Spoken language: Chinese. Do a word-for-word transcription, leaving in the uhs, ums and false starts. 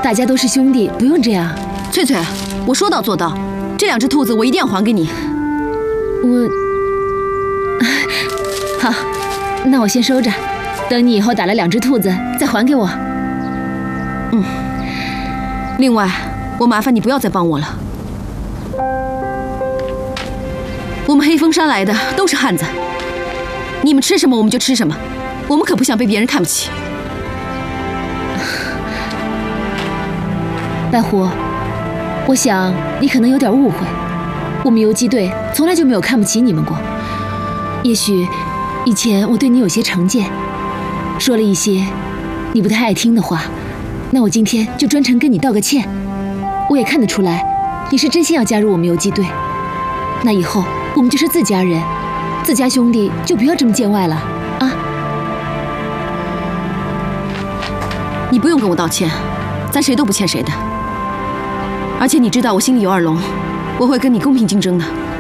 大家都是兄弟，不用这样。 翠翠，我说到做到，这两只兔子我一定要还给你。 我，好，那我先收着，等你以后打了两只兔子再还给我。 嗯。另外，我麻烦你不要再帮我了。我们黑风山来的都是汉子，你们吃什么我们就吃什么，我们可不想被别人看不起。 白狐，我想你可能有点误会，我们游击队从来就没有看不起你们过。也许以前我对你有些成见，说了一些你不太爱听的话，那我今天就专程跟你道个歉。我也看得出来，你是真心要加入我们游击队。那以后我们就是自家人，自家兄弟就不要这么见外了啊！ 你不用跟我道歉，咱谁都不欠谁的。而且你知道我心里有二龙，我会跟你公平竞争的。